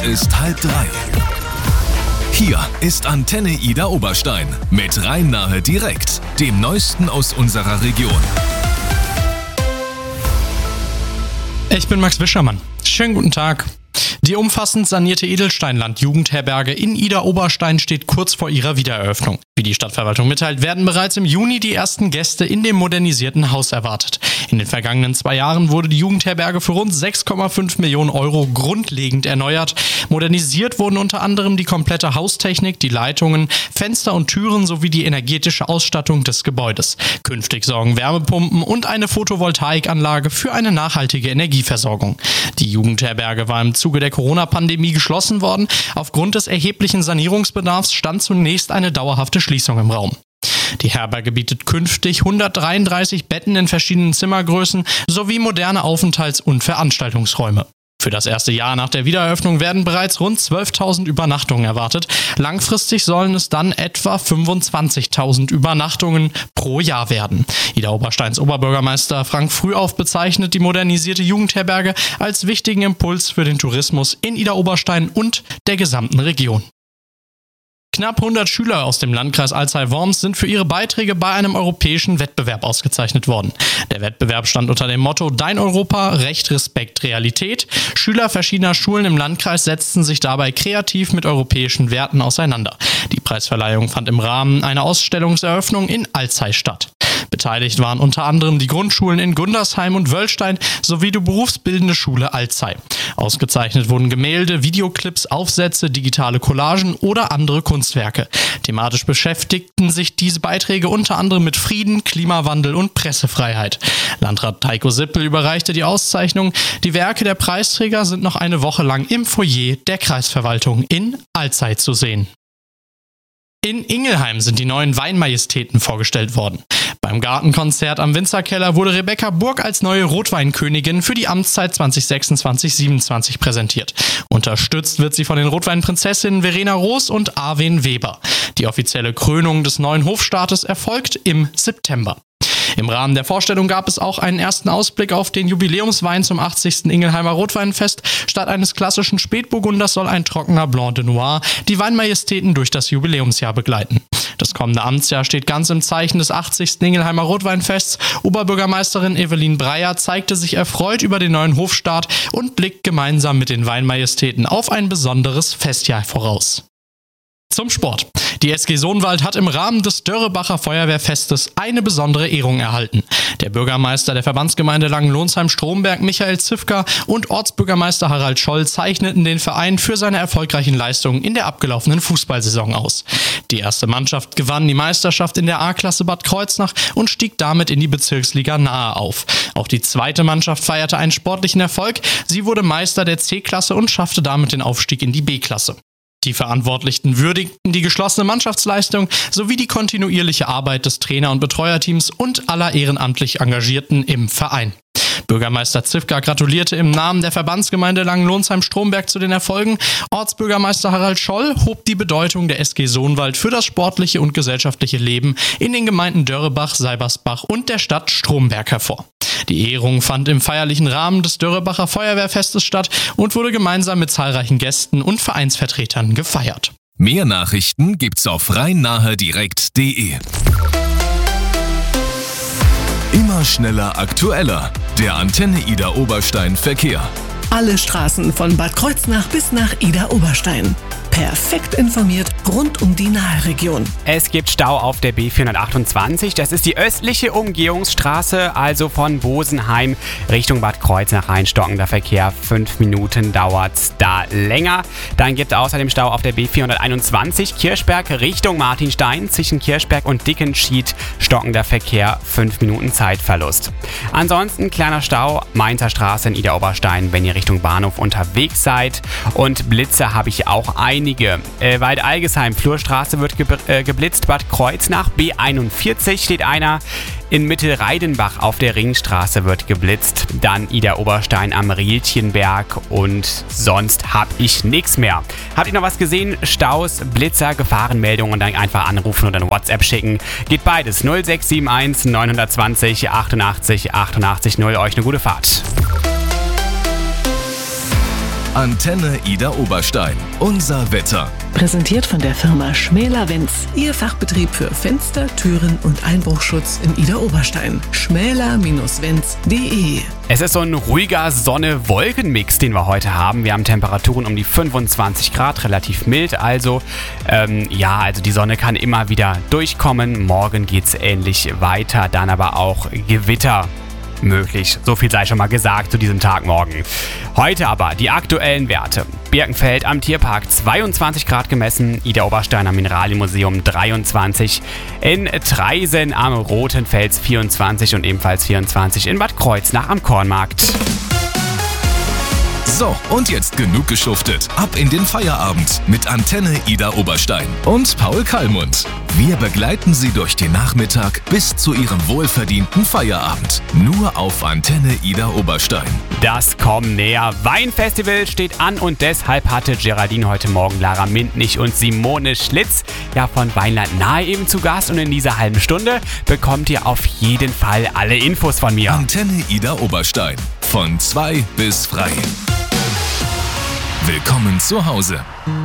ist 2:30. Hier ist Antenne Ida Oberstein mit Rhein-Nahe direkt, dem Neuesten aus unserer Region. Ich bin Max Wischermann. Schönen guten Tag. Die umfassend sanierte Edelsteinland-Jugendherberge in Ida Oberstein steht kurz vor ihrer Wiedereröffnung. Wie die Stadtverwaltung mitteilt, werden bereits im Juni die ersten Gäste in dem modernisierten Haus erwartet. In den vergangenen 2 Jahren wurde die Jugendherberge für rund 6,5 Millionen Euro grundlegend erneuert. Modernisiert wurden unter anderem die komplette Haustechnik, die Leitungen, Fenster und Türen sowie die energetische Ausstattung des Gebäudes. Künftig sorgen Wärmepumpen und eine Photovoltaikanlage für eine nachhaltige Energieversorgung. Die Jugendherberge war im Zuge der Corona-Pandemie geschlossen worden. Aufgrund des erheblichen Sanierungsbedarfs stand zunächst eine dauerhafte Schließung im Raum. Die Herberge bietet künftig 133 Betten in verschiedenen Zimmergrößen sowie moderne Aufenthalts- und Veranstaltungsräume. Für das erste Jahr nach der Wiedereröffnung werden bereits rund 12.000 Übernachtungen erwartet. Langfristig sollen es dann etwa 25.000 Übernachtungen pro Jahr werden. Ida Obersteins Oberbürgermeister Frank Frühauf bezeichnet die modernisierte Jugendherberge als wichtigen Impuls für den Tourismus in Ida Oberstein und der gesamten Region. Knapp 100 Schüler aus dem Landkreis Alzey-Worms sind für ihre Beiträge bei einem europäischen Wettbewerb ausgezeichnet worden. Der Wettbewerb stand unter dem Motto Dein Europa, Recht, Respekt, Realität. Schüler verschiedener Schulen im Landkreis setzten sich dabei kreativ mit europäischen Werten auseinander. Die Preisverleihung fand im Rahmen einer Ausstellungseröffnung in Alzey statt. Beteiligt waren unter anderem die Grundschulen in Gundersheim und Wöllstein sowie die berufsbildende Schule Alzey. Ausgezeichnet wurden Gemälde, Videoclips, Aufsätze, digitale Collagen oder andere Kunstwerke. Thematisch beschäftigten sich diese Beiträge unter anderem mit Frieden, Klimawandel und Pressefreiheit. Landrat Heiko Sippel überreichte die Auszeichnung. Die Werke der Preisträger sind noch eine Woche lang im Foyer der Kreisverwaltung in Alzey zu sehen. In Ingelheim sind die neuen Weinmajestäten vorgestellt worden. Beim Gartenkonzert am Winzerkeller wurde Rebecca Burg als neue Rotweinkönigin für die Amtszeit 2026-27 präsentiert. Unterstützt wird sie von den Rotweinprinzessinnen Verena Roos und Arwen Weber. Die offizielle Krönung des neuen Hofstaates erfolgt im September. Im Rahmen der Vorstellung gab es auch einen ersten Ausblick auf den Jubiläumswein zum 80. Ingelheimer Rotweinfest. Statt eines klassischen Spätburgunders soll ein trockener Blanc de Noir die Weinmajestäten durch das Jubiläumsjahr begleiten. Das kommende Amtsjahr steht ganz im Zeichen des 80. Ingelheimer Rotweinfests. Oberbürgermeisterin Evelyn Breyer zeigte sich erfreut über den neuen Hofstaat und blickt gemeinsam mit den Weinmajestäten auf ein besonderes Festjahr voraus. Zum Sport. Die SG Sohnwald hat im Rahmen des Dörrebacher Feuerwehrfestes eine besondere Ehrung erhalten. Der Bürgermeister der Verbandsgemeinde Langenlonsheim-Stromberg, Michael Zifka, und Ortsbürgermeister Harald Scholl zeichneten den Verein für seine erfolgreichen Leistungen in der abgelaufenen Fußballsaison aus. Die erste Mannschaft gewann die Meisterschaft in der A-Klasse Bad Kreuznach und stieg damit in die Bezirksliga Nahe auf. Auch die zweite Mannschaft feierte einen sportlichen Erfolg. Sie wurde Meister der C-Klasse und schaffte damit den Aufstieg in die B-Klasse. Die Verantwortlichen würdigten die geschlossene Mannschaftsleistung sowie die kontinuierliche Arbeit des Trainer- und Betreuerteams und aller ehrenamtlich Engagierten im Verein. Bürgermeister Zifka gratulierte im Namen der Verbandsgemeinde Langenlonsheim-Stromberg zu den Erfolgen. Ortsbürgermeister Harald Scholl hob die Bedeutung der SG Sohnwald für das sportliche und gesellschaftliche Leben in den Gemeinden Dörrebach, Seibersbach und der Stadt Stromberg hervor. Die Ehrung fand im feierlichen Rahmen des Dörrebacher Feuerwehrfestes statt und wurde gemeinsam mit zahlreichen Gästen und Vereinsvertretern gefeiert. Mehr Nachrichten gibt's auf rhein-nahe-direkt.de. Immer schneller, aktueller. Der Antenne Ida Oberstein Verkehr. Alle Straßen von Bad Kreuznach bis nach Ida Oberstein. Perfekt informiert rund um die Naheregion. Es gibt Stau auf der B428. Das ist die östliche Umgehungsstraße, also von Bosenheim Richtung Bad Kreuznach rein. Stockender Verkehr, 5 Minuten dauert's da länger. Dann gibt es außerdem Stau auf der B421 Kirchberg Richtung Martinstein zwischen Kirchberg und Dickenschied. Stockender Verkehr, 5 Minuten Zeitverlust. Ansonsten kleiner Stau, Mainzer Straße in Ida Oberstein, wenn ihr Richtung Bahnhof unterwegs seid. Und Blitze habe ich auch einige. Wald-Algesheim, Flurstraße wird geblitzt. Bad Kreuznach, B41 steht einer. In Mittelreidenbach auf der Ringstraße wird geblitzt. Dann Ida Oberstein am Rielchenberg und sonst habe ich nichts mehr. Habt ihr noch was gesehen? Staus, Blitzer, Gefahrenmeldungen und dann einfach anrufen oder eine WhatsApp schicken. Geht beides. 0671 920 88 88 0. Euch eine gute Fahrt. Antenne Ida Oberstein. Unser Wetter. Präsentiert von der Firma Schmäler-Wenz. Ihr Fachbetrieb für Fenster, Türen und Einbruchschutz in Ida Oberstein. schmäler-wenz.de. Es ist so ein ruhiger Sonne-Wolken-Mix, den wir heute haben. Wir haben Temperaturen um die 25 Grad, relativ mild. Also die Sonne kann immer wieder durchkommen. Morgen geht es ähnlich weiter, dann aber auch Gewitter möglich. So viel sei schon mal gesagt zu diesem Tag morgen. Heute aber die aktuellen Werte. Birkenfeld am Tierpark 22 Grad gemessen, Ida Oberstein am Mineralienmuseum 23, in Traisen am Roten Fels 24 und ebenfalls 24 in Bad Kreuznach am Kornmarkt. So, und jetzt genug geschuftet. Ab in den Feierabend mit Antenne Ida Oberstein und Paul Kallmund. Wir begleiten Sie durch den Nachmittag bis zu Ihrem wohlverdienten Feierabend. Nur auf Antenne Ida Oberstein. Das Komm näher Weinfestival steht an und deshalb hatte Geraldine heute Morgen Lara Mintnich und Simone Schlitz von Weinland Nahe eben zu Gast. Und in dieser halben Stunde bekommt ihr auf jeden Fall alle Infos von mir. Antenne Ida Oberstein. Von 2 bis frei. Willkommen zu Hause.